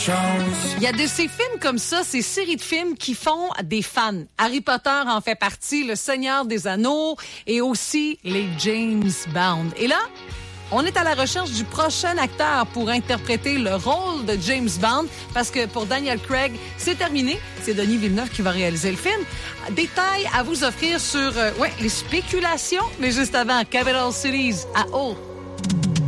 chance. Il y a de ces films comme ça, ces séries de films qui font des fans. Harry Potter en fait partie, Le Seigneur des Anneaux et aussi les James Bond. Et là, on est à la recherche du prochain acteur pour interpréter le rôle de James Bond parce que pour Daniel Craig, c'est terminé. C'est Denis Villeneuve qui va réaliser le film. Détails à vous offrir sur les spéculations, mais juste avant, Capital Cities à haut.